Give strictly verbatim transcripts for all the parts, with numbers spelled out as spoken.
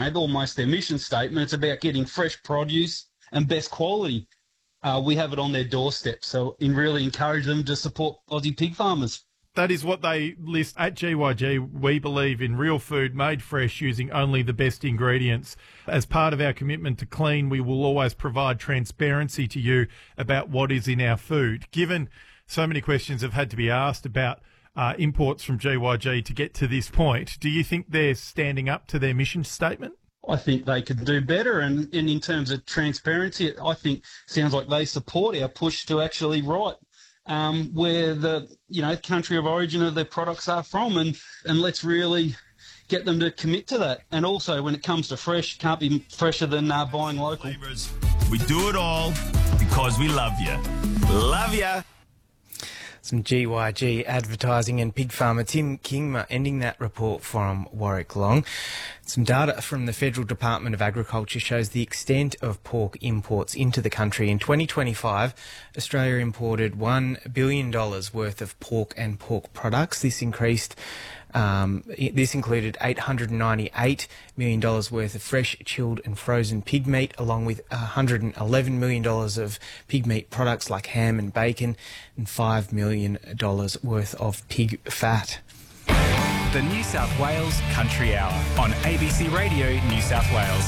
know, almost their mission statement. It's about getting fresh produce and best quality. Uh, we have it on their doorstep, so in really encourage them to support Aussie pig farmers. That is what they list at G Y G. We believe in real food made fresh using only the best ingredients. As part of our commitment to clean, we will always provide transparency to you about what is in our food. Given so many questions have had to be asked about uh, imports from G Y G to get to this point, do you think they're standing up to their mission statement? I think they could do better, and, and in terms of transparency, I think sounds like they support our push to actually write um, where the you know country of origin of their products are from, and, and let's really get them to commit to that. And also, when it comes to fresh, can't be fresher than uh, buying local. We do it all because we love you. Love ya. Some G Y G advertising and pig farmer Tim Kingma ending that report from Warwick Long. Some data from the Federal Department of Agriculture shows the extent of pork imports into the country. In twenty twenty-five, Australia imported one billion dollars worth of pork and pork products. This increased Um, this included eight hundred ninety-eight million dollars worth of fresh, chilled and frozen pig meat, along with one hundred eleven million dollars of pig meat products like ham and bacon, and five million dollars worth of pig fat. The New South Wales Country Hour on A B C Radio New South Wales.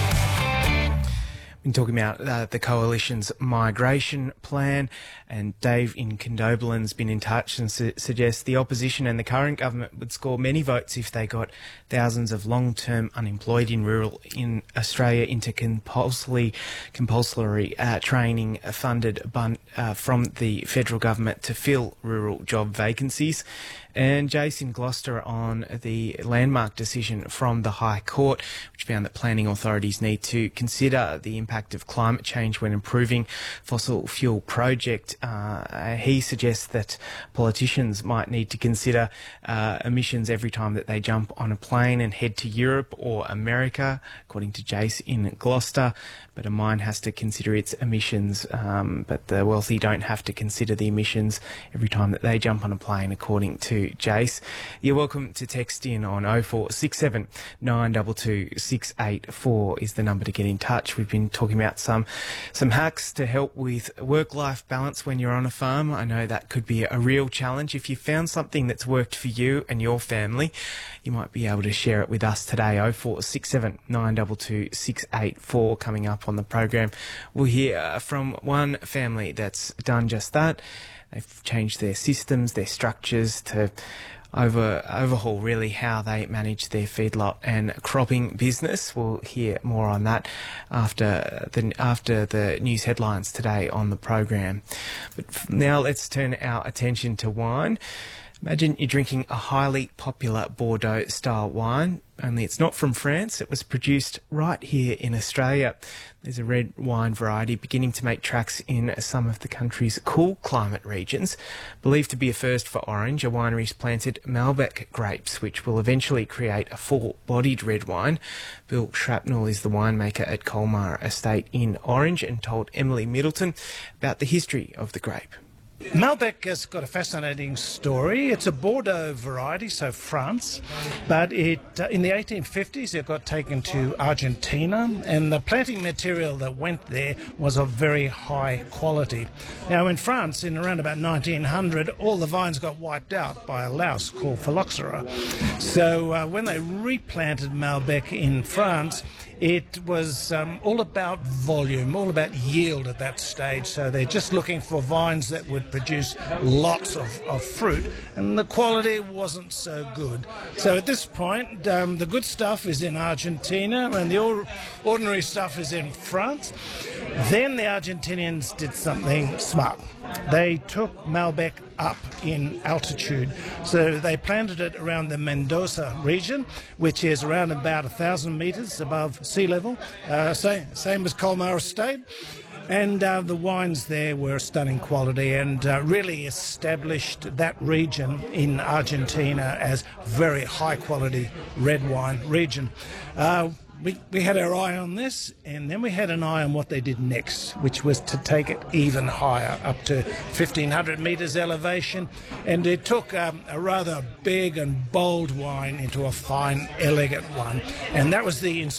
Been talking about uh, the Coalition's migration plan, and Dave in Condobolin's been in touch and su- suggests the opposition and the current government would score many votes if they got thousands of long-term unemployed in rural in Australia into compulsory, compulsory uh, training funded bun- uh, from the federal government to fill rural job vacancies. And Jason Gloucester on the landmark decision from the High Court, which found that planning authorities need to consider the impact of climate change when improving fossil fuel project. Uh, he suggests that politicians might need to consider uh, emissions every time that they jump on a plane and head to Europe or America, according to Jace in Gloucester. But a mine has to consider its emissions, um, but the wealthy don't have to consider the emissions every time that they jump on a plane, according to Jace. You're welcome to text in on oh four six seven, nine two two, six eight four is the number to get in touch. We've been talking about some some hacks to help with work-life balance when you're on a farm. I know that could be a real challenge. If you found something that's worked for you and your family, you might be able to share it with us today. oh four six seven, nine two two, six eight four coming up on the program. We'll hear from one family that's done just that. They've changed their systems, their structures to over overhaul really how they manage their feedlot and cropping business. We'll hear more on that after the after the news headlines today on the program. But now let's turn our attention to wine. Imagine you're drinking a highly popular Bordeaux-style wine, only it's not from France. It was produced right here in Australia. There's a red wine variety beginning to make tracks in some of the country's cool climate regions. Believed to be a first for Orange, a winery's planted Malbec grapes, which will eventually create a full-bodied red wine. Bill Shrapnel is the winemaker at Colmar Estate in Orange and told Emily Middleton about the history of the grape. Malbec has got a fascinating story. It's a Bordeaux variety, so France, but it uh, in the eighteen fifties it got taken to Argentina, and the planting material that went there was of very high quality. Now in France, in around about nineteen hundred, all the vines got wiped out by a louse called Phylloxera. So uh, when they replanted Malbec in France, it was um, all about volume, all about yield at that stage. So they're just looking for vines that would produce lots of, of fruit, and the quality wasn't so good. So at this point, um, the good stuff is in Argentina and the or- ordinary stuff is in France. Then the Argentinians did something smart. They took Malbec up in altitude. So they planted it around the Mendoza region, which is around about a thousand metres above sea level, uh, same, same as Colmar Estate. And uh, the wines there were stunning quality and uh, really established that region in Argentina as very high quality red wine region. Uh, We, we had our eye on this, and then we had an eye on what they did next, which was to take it even higher, up to fifteen hundred metres elevation. And it took um, a rather big and bold wine into a fine, elegant one. And that was the